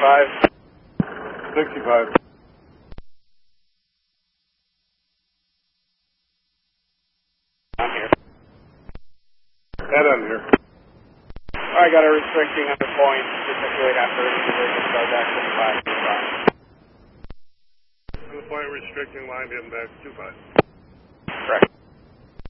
65. I'm here. Ed, I'm here. I got a restricting under point, particularly after individual start access 525. The point restricting line in back 25. Correct.